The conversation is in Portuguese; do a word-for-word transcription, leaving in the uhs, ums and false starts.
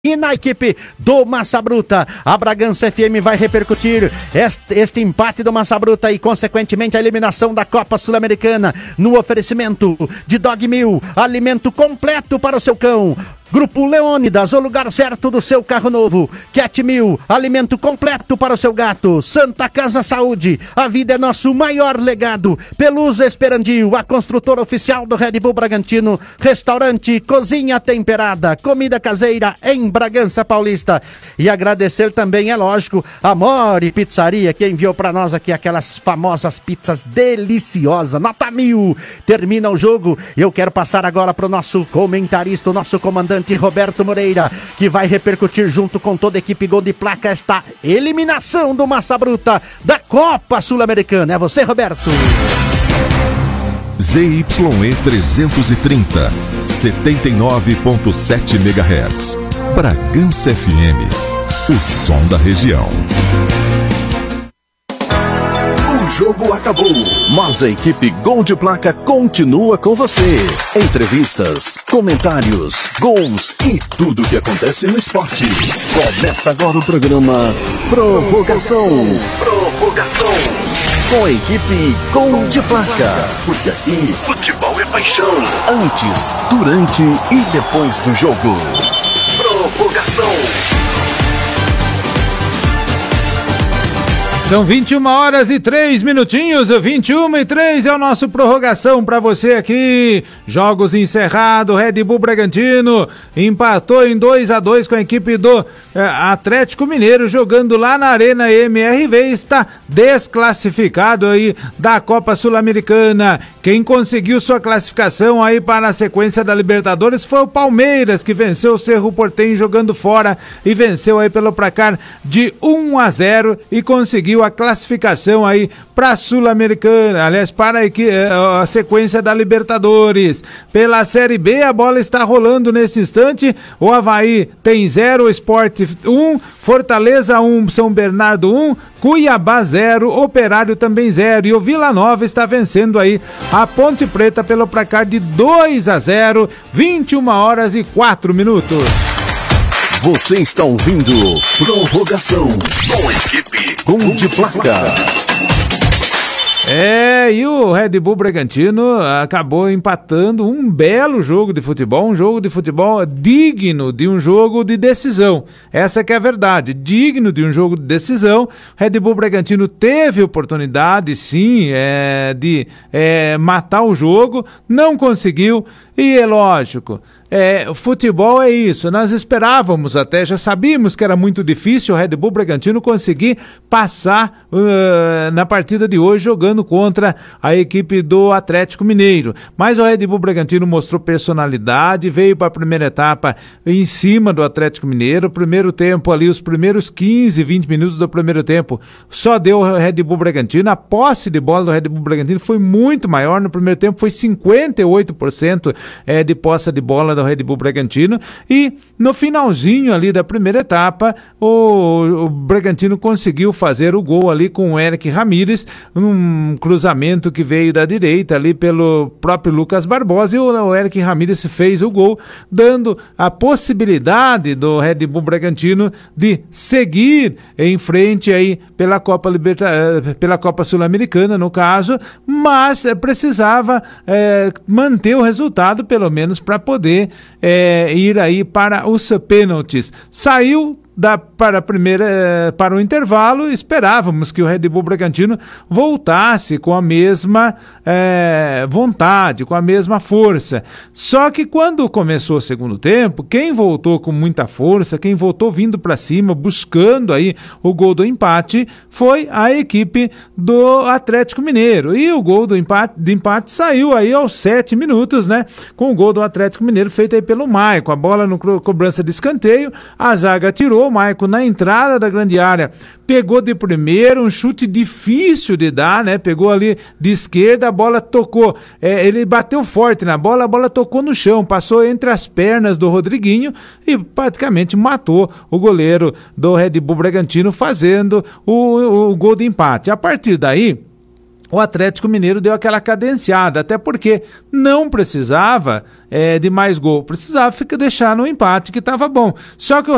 E na equipe do Massa Bruta, a Bragança F M vai repercutir este, este empate do Massa Bruta e, consequentemente, a eliminação da Copa Sul-Americana no oferecimento de Dog Mil, alimento completo para o seu cão. Grupo Leônidas, o lugar certo do seu carro novo. Cat Mil, alimento completo para o seu gato. Santa Casa Saúde, a vida é nosso maior legado. Peluso Esperandil, a construtora oficial do Red Bull Bragantino. Restaurante Cozinha Temperada, comida caseira em Bragança Paulista. E agradecer também, é lógico, a Mori Pizzaria, que enviou para nós aqui aquelas famosas pizzas deliciosas. Nota mil. Termina o jogo e eu quero passar agora para o nosso comentarista, o nosso comandante Roberto Moreira, que vai repercutir junto com toda a equipe Gol de Placa esta eliminação do Massa Bruta da Copa Sul-Americana. É você, Roberto. Z Y E trezentos e trinta, setenta e nove ponto sete megahertz. Bragança F M, o som da região. O jogo acabou, mas a equipe Gol de Placa continua com você. Entrevistas, comentários, gols e tudo o que acontece no esporte. Começa agora o programa Prorrogação. Prorrogação. Com a equipe Gol de Placa. Porque aqui, futebol é paixão. Antes, durante e depois do jogo. Prorrogação. São vinte e uma horas e três minutinhos, vinte e uma e três é o nosso prorrogação para você aqui. Jogos encerrados, Red Bull Bragantino empatou em dois a dois com a equipe do eh, Atlético Mineiro, jogando lá na Arena M R V, está desclassificado aí da Copa Sul-Americana. Quem conseguiu sua classificação aí para a sequência da Libertadores foi o Palmeiras, que venceu o Cerro Porteño jogando fora e venceu aí pelo placar de um a zero e conseguiu a classificação aí para a Sul-Americana, aliás, para a, a sequência da Libertadores. Pela Série B, a bola está rolando nesse instante. O Avaí tem zero, Sport um, Fortaleza um, São Bernardo um, Cuiabá zero, Operário também zero, e o Vila Nova está vencendo aí a Ponte Preta pelo placar de dois a zero, vinte e uma horas e quatro minutos. Você está ouvindo Prorrogação com a equipe Gol de Placa. É, e o Red Bull Bragantino acabou empatando um belo jogo de futebol, um jogo de futebol digno de um jogo de decisão. Essa que é a verdade, digno de um jogo de decisão. Red Bull Bragantino teve oportunidade, sim, é, de é, matar o jogo, não conseguiu, e é lógico. É, o futebol é isso, nós esperávamos até, já sabíamos que era muito difícil o Red Bull Bragantino conseguir passar uh, na partida de hoje jogando contra a equipe do Atlético Mineiro, mas o Red Bull Bragantino mostrou personalidade, veio para a primeira etapa em cima do Atlético Mineiro. O primeiro tempo ali, os primeiros quinze, vinte minutos do primeiro tempo, só deu o Red Bull Bragantino. A posse de bola do Red Bull Bragantino foi muito maior, no primeiro tempo foi cinquenta e oito por cento é, de posse de bola da Red Bull Bragantino, e no finalzinho ali da primeira etapa o, o Bragantino conseguiu fazer o gol ali com o Eric Ramírez, um cruzamento que veio da direita ali pelo próprio Lucas Barbosa, e o, o Eric Ramírez fez o gol, dando a possibilidade do Red Bull Bragantino de seguir em frente aí pela Copa Liberta, pela Copa Sul-Americana no caso, mas é, precisava é, manter o resultado pelo menos para poder É, ir aí para os pênaltis. Saiu da, para, a primeira, eh, para o intervalo, esperávamos que o Red Bull Bragantino voltasse com a mesma eh, vontade, com a mesma força. Só que quando começou o segundo tempo, quem voltou com muita força, quem voltou vindo para cima, buscando aí o gol do empate, foi a equipe do Atlético Mineiro. E o gol do empate, de empate saiu aí aos sete minutos, né? Com o gol do Atlético Mineiro feito aí pelo Maicon. A bola no cobrança de escanteio, a zaga tirou, o Maicon na entrada da grande área pegou de primeiro, um chute difícil de dar, né? Pegou ali de esquerda, a bola tocou, é, ele bateu forte na bola, a bola tocou no chão, passou entre as pernas do Rodriguinho e praticamente matou o goleiro do Red Bull Bragantino, fazendo o, o gol de empate. A partir daí, o Atlético Mineiro deu aquela cadenciada, até porque não precisava é, de mais gol, precisava ficar, deixar no empate que estava bom. Só que o